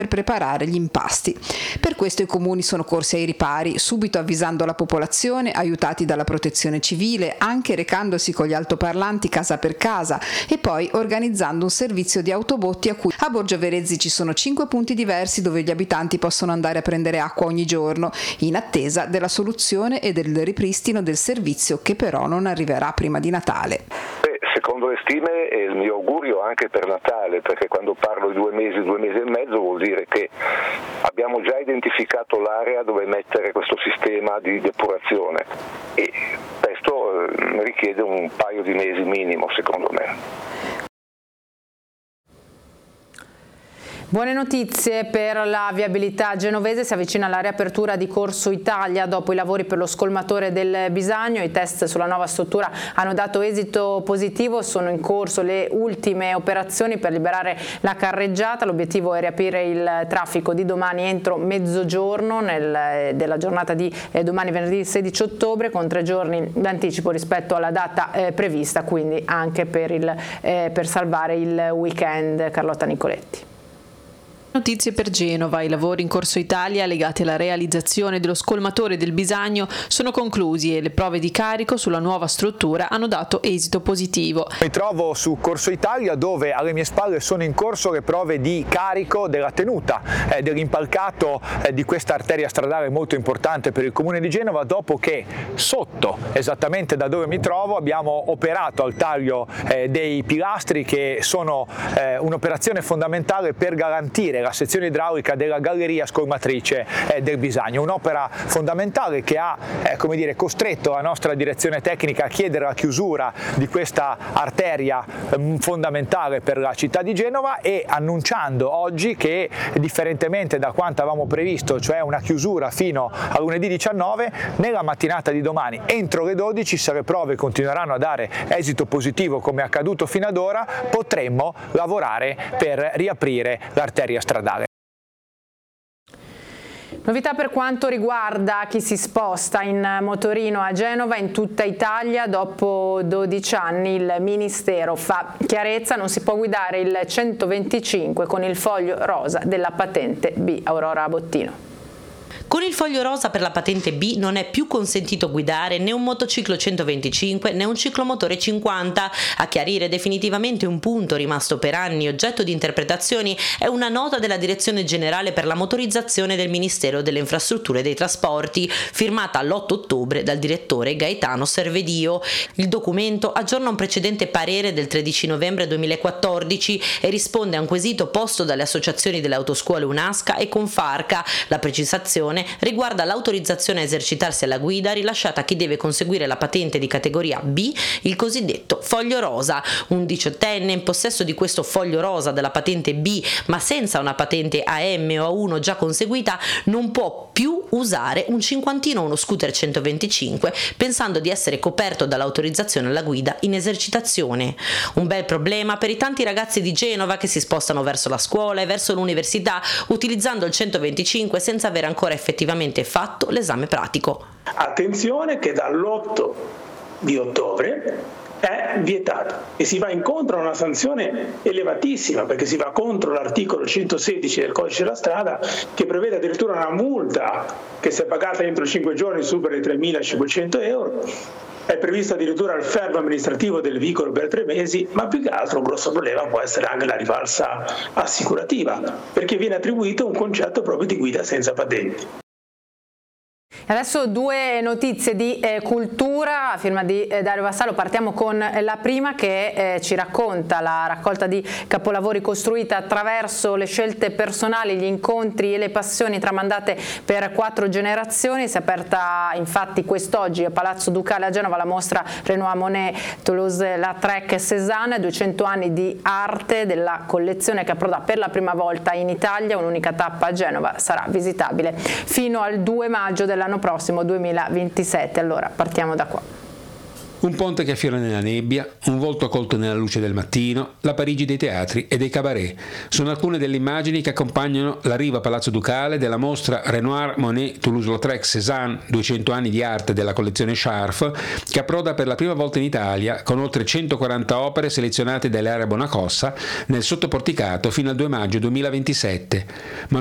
per preparare gli impasti. Per questo i comuni sono corsi ai ripari, subito avvisando la popolazione, aiutati dalla protezione civile, anche recandosi con gli altoparlanti casa per casa e poi organizzando un servizio di autobotti a cui a Borgo Verezzi ci sono 5 punti diversi dove gli abitanti possono andare a prendere acqua ogni giorno, in attesa della soluzione e del ripristino del servizio che però non arriverà prima di Natale. Secondo le stime è il mio augurio anche per Natale, perché quando parlo di 2 mesi e mezzo vuol dire che abbiamo già identificato l'area dove mettere questo sistema di depurazione e questo richiede un paio di mesi minimo secondo me. Buone notizie per la viabilità genovese, si avvicina alla riapertura di Corso Italia dopo i lavori per lo scolmatore del Bisagno. I test sulla nuova struttura hanno dato esito positivo, sono in corso le ultime operazioni per liberare la carreggiata. L'obiettivo è riaprire il traffico di domani entro mezzogiorno della giornata di domani venerdì 16 ottobre con 3 giorni d'anticipo rispetto alla data prevista, quindi anche per salvare il weekend. Carlotta Nicoletti. Notizie per Genova. I lavori in Corso Italia legati alla realizzazione dello scolmatore del Bisagno sono conclusi e le prove di carico sulla nuova struttura hanno dato esito positivo. Mi trovo su Corso Italia dove alle mie spalle sono in corso le prove di carico della tenuta dell'impalcato di questa arteria stradale molto importante per il comune di Genova, dopo che sotto, esattamente da dove mi trovo, abbiamo operato al taglio dei pilastri che sono un'operazione fondamentale per garantire la sezione idraulica della galleria scolmatrice del Bisagno, un'opera fondamentale che ha costretto la nostra direzione tecnica a chiedere la chiusura di questa arteria fondamentale per la città di Genova e annunciando oggi che, differentemente da quanto avevamo previsto, cioè una chiusura fino a lunedì 19, nella mattinata di domani entro le 12, se le prove continueranno a dare esito positivo come è accaduto fino ad ora, potremmo lavorare per riaprire l'arteria stradale. Novità per quanto riguarda chi si sposta in motorino a Genova. In tutta Italia dopo 12 anni il Ministero fa chiarezza, non si può guidare il 125 con il foglio rosa della patente B. Aurora Bottino. Con il foglio rosa per la patente B non è più consentito guidare né un motociclo 125 né un ciclomotore 50. A chiarire definitivamente un punto rimasto per anni oggetto di interpretazioni è una nota della Direzione Generale per la Motorizzazione del Ministero delle Infrastrutture e dei Trasporti, firmata l'8 ottobre dal direttore Gaetano Servedio. Il documento aggiorna un precedente parere del 13 novembre 2014 e risponde a un quesito posto dalle associazioni delle autoscuole UNASCA e Confarca. La precisazione riguarda l'autorizzazione a esercitarsi alla guida rilasciata a chi deve conseguire la patente di categoria B, il cosiddetto foglio rosa. Un 18enne in possesso di questo foglio rosa della patente B, ma senza una patente AM o A1 già conseguita, non può più usare un cinquantino o uno scooter 125 pensando di essere coperto dall'autorizzazione alla guida in esercitazione. Un bel problema per i tanti ragazzi di Genova che si spostano verso la scuola e verso l'università utilizzando il 125 senza aver ancora effettivamente fatto l'esame pratico. Attenzione che dall'8 di ottobre è vietato e si va incontro a una sanzione elevatissima, perché si va contro l'articolo 116 del codice della strada che prevede addirittura una multa che, se pagata entro 5 giorni, supera i 3.500 euro. È previsto addirittura il fermo amministrativo del veicolo per 3 mesi, ma più che altro un grosso problema può essere anche la rivalsa assicurativa, perché viene attribuito un concetto proprio di guida senza patente. Adesso 2 notizie di cultura a firma di Dario Vassallo. Partiamo con la prima, che ci racconta la raccolta di capolavori costruita attraverso le scelte personali, gli incontri e le passioni tramandate per 4 generazioni. Si è aperta infatti quest'oggi a Palazzo Ducale a Genova la mostra Renoir Monet Toulouse-Lautrec Cézanne, 200 anni di arte della collezione che approda per la prima volta in Italia. Un'unica tappa a Genova sarà visitabile fino al 2 maggio dell'anno prossimo 2027. Allora partiamo da qua. Un ponte che affiora nella nebbia, un volto colto nella luce del mattino, la Parigi dei teatri e dei cabaret. Sono alcune delle immagini che accompagnano l'arrivo a Palazzo Ducale della mostra Renoir, Monet, Toulouse-Lautrec, Cézanne, 200 anni di arte della collezione Scharf, che approda per la prima volta in Italia con oltre 140 opere selezionate dalle Area Bonacossa nel sottoporticato fino al 2 maggio 2027.